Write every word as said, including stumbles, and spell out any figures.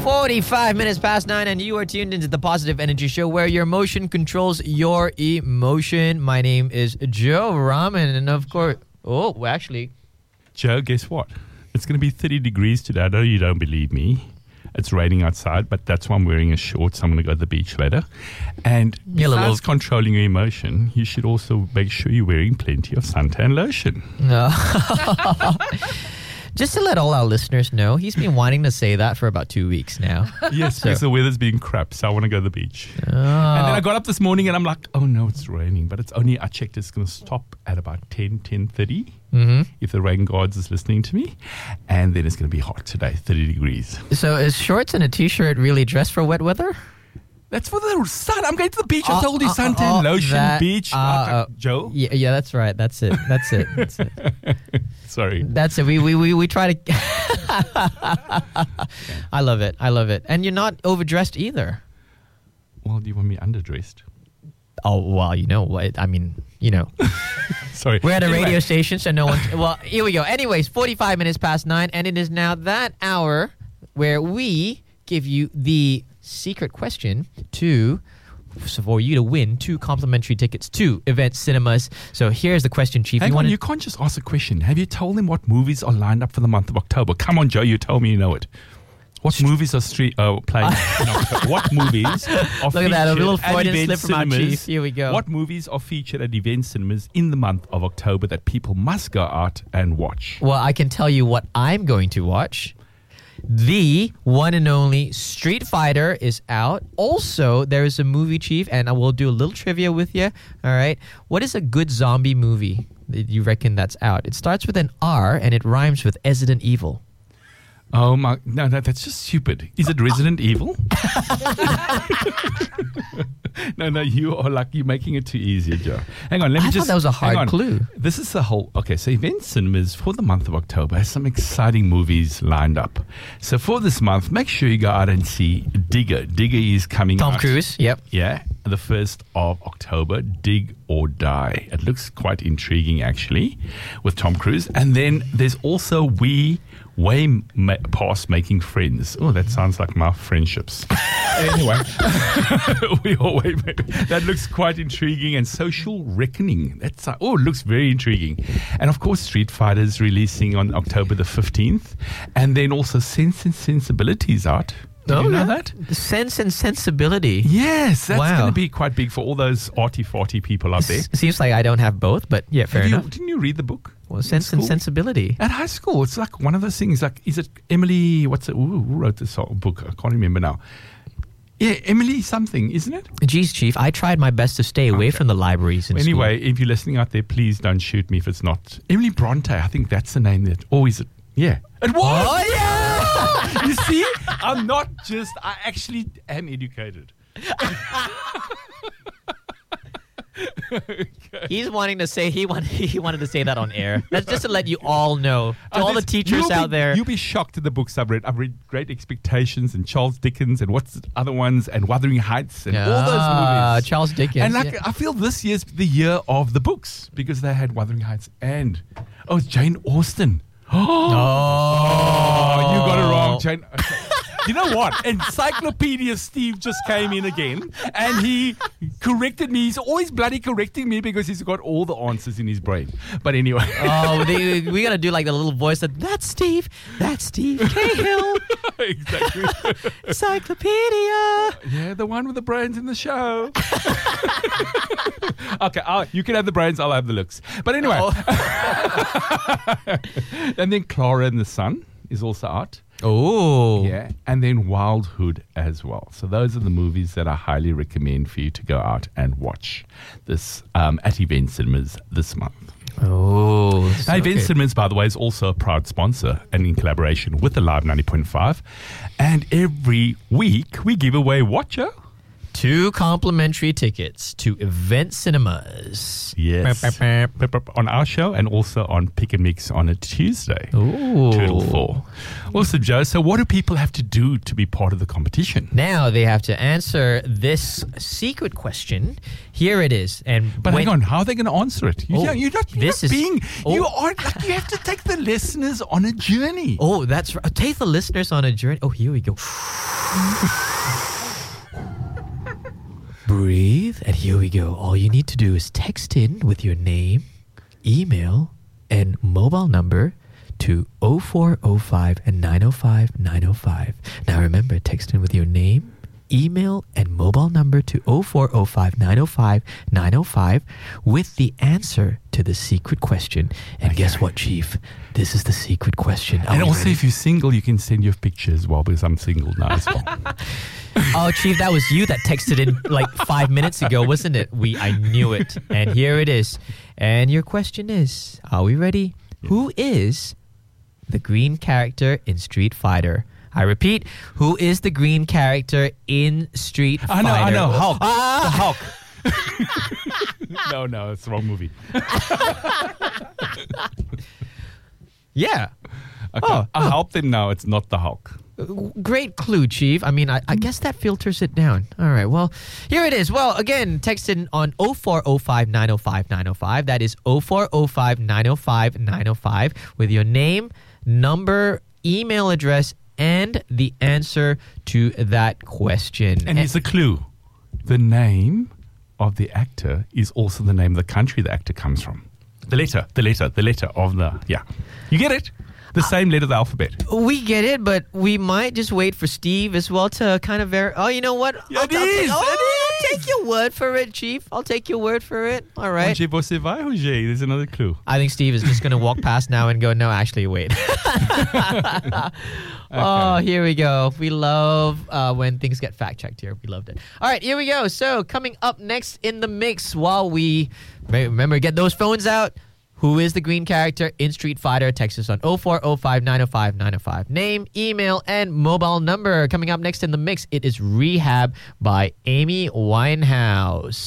forty-five minutes past nine, and you are tuned into the Positive Energy Show, where your emotion controls your emotion. My name is Joe Rahman, and of course, oh, well, actually, Joe, guess what? It's going to be thirty degrees today. I know you don't believe me. It's raining outside, but that's why I'm wearing a short, so I'm going to go to the beach later. And Yeah, besides little- controlling your emotion, you should also make sure you're wearing plenty of suntan lotion. no. Just to let all our listeners know, he's been wanting to say that for about two weeks now. Yes, because the weather's been crap, so I want to go to the beach. And then I got up this morning and I'm like, oh no, it's raining. But it's only, I checked, it's going to stop at about ten, ten thirty, Mm-hmm. if the rain gods is listening to me. And then it's going to be hot today, thirty degrees. So is shorts and a t-shirt really dressed for wet weather? That's for the sun. I'm going to the beach. I Uh, told you, uh, suntan uh, lotion, that- beach. uh, Like, uh, Joe? Yeah, yeah, that's right. That's it. That's it. That's it. Sorry. That's it. We we we, we try to. I love it. I love it. And you're not overdressed either. Well, do you want me underdressed? Oh well, you know what? I mean, you know, Sorry. we're at a Anyway. radio station, so no one. Well, here we go. Anyways, forty-five minutes past nine, and it is now that hour where we give you the secret question to. So for you to win two complimentary tickets to Event Cinemas. So here's the question, Chief. Hang you on, wanna- you can't just ask a question. Have you told them what movies are lined up for the month of October? Come on, Joe, you told me you know it. What movies are street uh, playing in October? What movies are Look featured at that, a little at Freudian Event slip from our Cinemas? Chief. Here we go. What movies are featured at Event Cinemas in the month of October that people must go out and watch? Well, I can tell you what I'm going to watch. The one and only Street Fighter is out. Also, there is a movie, Chief, and I will do a little trivia with you. All right. What is a good zombie movie that you reckon that's out? It starts with an R and it rhymes with Resident Evil. Oh my, no, no, that's just stupid. Is it Resident Evil? no, no, you are like, you're making it too easy, Joe. Hang on, let me I thought just. that was a hang hard on. clue. This is the whole, okay, so Event Cinemas for the month of October has some exciting movies lined up. So for this month, make sure you go out and see Digger. Digger is coming Tom out. Cruise. Yep. Yeah, the first of October, Dig or Die. It looks quite intriguing, actually, with Tom Cruise. And then there's also We Way ma- Past Making Friends. Oh, that sounds like my friendships. Anyway, we always that looks quite intriguing. And Social Reckoning. That's uh, oh, it looks very intriguing. And of course, Street Fighter's releasing on October the fifteenth, and then also Sense and Sensibility's out. Did you know yeah. that? Sense and Sensibility. Yes, that's Wow. going to be quite big for all those arty-farty people out there. S- seems like I don't have both, but yeah, fair Have you- enough. didn't you read the book? Well, in Sense and school? Sensibility. At high school, it's like one of those things. Like, is it Emily? What's it? Who who wrote this song- book? I can't remember now. Yeah, Emily something, isn't it? Geez, Chief, I tried my best to stay away Okay. from the libraries in Anyway, if you're listening out there, please don't shoot me if it's not Emily Bronte. I think that's the name that always. It, yeah, it was. Oh, yeah. You see, I'm not just. I actually am educated. He's wanting to say he wanted he wanted to say that on air. That's just to let you all know, to Uh, all the this- teachers you'll out be, there. You'll be shocked at the books I've read. I've read Great Expectations and Charles Dickens and what's the other ones and Wuthering Heights and all Ah, those movies. Charles Dickens. And like yeah. I feel this year's the year of the books because they had Wuthering Heights and oh Jane Austen. Oh, you got it wrong, Jane. Okay. You know what? Encyclopedia Steve just came in again and he corrected me. He's always bloody correcting me because he's got all the answers in his brain. But anyway. Oh, they, we gotta do like the little voice that that's Steve, that's Steve Cahill, Exactly. Encyclopedia. Yeah, the one with the brains in the show. Okay, I'll, you can have the brains, I'll have the looks. But anyway. Oh. And then Clara and the Sun is also out. Oh, Yeah. And then Wildhood as well. So those are the movies that I highly recommend for you to go out and watch this um, at Event Cinemas this month. oh. Now, Event okay. Cinemas, by the way, is also a proud sponsor and in collaboration with the Live ninety point five. And every week we give away what, Joe? two complimentary tickets to Event Cinemas. Yes. On our show and also on Pick and Mix on a Tuesday. Ooh. Two till four. Awesome, Joe. So what do people have to do to be part of the competition? Now they have to answer this secret question. Here it is. And But when- hang on, how are they going to answer it? You, Oh, you're not, you're this not is- being, oh. you are, like, you have to take the listeners on a journey. Oh, that's right. Take the listeners on a journey. Oh, here we go. Breathe, and here we go. All you need to do is text in with your name, email, and mobile number to oh four oh five and nine oh five nine oh five. Now remember, text in with your name, email, and mobile number to oh four oh five nine oh five nine oh five with the answer to the secret question. And guess what, Chief? This is the secret question. Are And we also, ready? if you're single, you can send your picture as well, because I'm single now as well. Oh, Chief, that was you that texted in like five minutes ago, wasn't it? We, I knew it. And here it is. And your question is, are we ready? Yes. Who is the green character in Street Fighter? I repeat, who is the green character in Street I Fighter? know, I know, Hulk. Ah! The Hulk. no, no, it's the wrong movie. Yeah. Okay. Oh, I'll help them now. It's not the Hulk. Great clue, Chief. I mean, I, I guess that filters it down. All right, well, here it is. Well, again, text in on oh four oh five nine oh five nine oh five. That is oh four oh five nine oh five nine oh five with your name, number, email address, and the answer to that question. And here's a clue. The name of the actor is also the name of the country the actor comes from. The letter, the letter, the letter of the, yeah. You get it? The same letter of the alphabet. We get it, but we might just wait for Steve as well to kind of ver- Oh, you know what? Yeah, I'll, it I'll is, take, oh, it I'll take your word for it, Chief. I'll take your word for it. All right. Roger, você vai, Roger? There's another clue. I think Steve is just going to walk past now and go, no, actually, wait. Oh, here we go. We love uh, when things get fact-checked here. We loved it. All right, here we go. So coming up next in the mix while we, remember, get those phones out. Who is the green character in Street Fighter? Text us on oh four oh five nine oh five nine oh five. Name, email, and mobile number. Coming up next in the mix, it is Rehab by Amy Winehouse.